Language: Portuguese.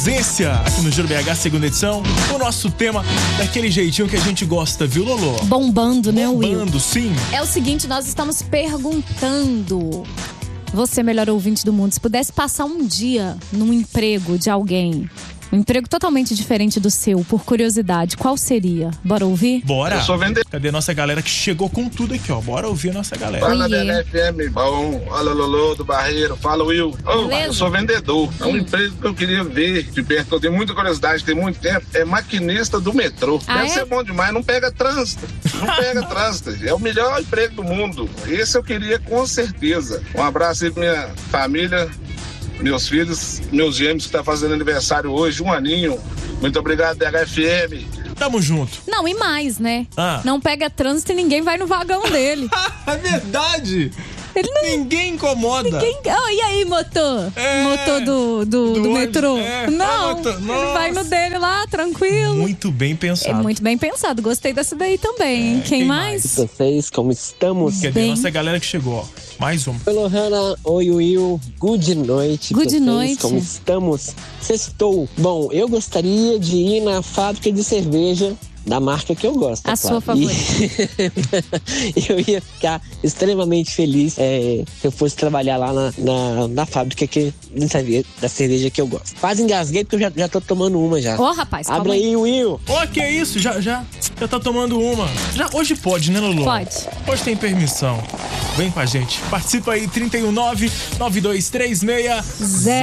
ausência aqui no Giro BH, segunda edição. O nosso tema daquele jeitinho que a gente gosta, viu, Lolo? Bombando, né, Will? Bombando, sim. É o seguinte, nós estamos perguntando. Você, melhor ouvinte do mundo, se pudesse passar um dia num emprego de alguém, um emprego totalmente diferente do seu, por curiosidade, qual seria? Bora ouvir? Bora. Eu sou vendedor. Cadê a nossa galera que chegou com tudo aqui, ó? Bora ouvir a nossa galera. Fala Oiê. da FM, bom, fala Lolo do Barreiro, fala Will. Beleza? Eu sou vendedor. É um emprego que eu queria ver de perto, que eu tenho muita curiosidade, tem muito tempo. É maquinista do metrô. Ah, Deve é? ser bom demais, não pega trânsito. Não pega trânsito. É o melhor emprego do mundo. Esse eu queria com certeza. Um abraço aí pra minha família, meus filhos, meus gêmeos que tá fazendo aniversário hoje, 1 aninho. Muito obrigado, DHFM. Tamo junto. Não, e mais, né? Ah. Não pega trânsito e ninguém vai no vagão dele. É verdade. Ele não... Ninguém incomoda. Oh, e aí, motor? Motor do ônibus, metrô? é. Não, Ah, motor. ele Nossa. vai no dele lá, tranquilo. Muito bem É pensado. muito bem pensado, gostei dessa daí também. Quem quem mais? Vocês, como estamos? Cadê Bem. a nossa galera que chegou, ó? Mais um. Oi, Lohana. Oi, Will. Good noite. Good vocês, noite. Como estamos? Sextou. Bom, eu gostaria de ir na fábrica de cerveja da marca que eu gosto. A sua favorita. E eu ia ficar extremamente feliz se eu fosse trabalhar lá na fábrica da cerveja que eu gosto. Quase engasguei porque eu já tô tomando uma já. Ô, rapaz, calma Abre aí, Will. Ó, que é isso? Já tá tomando uma. Hoje pode, né, Lolo? Pode. Hoje tem permissão. Vem com a gente. Participa aí, 319-9236-0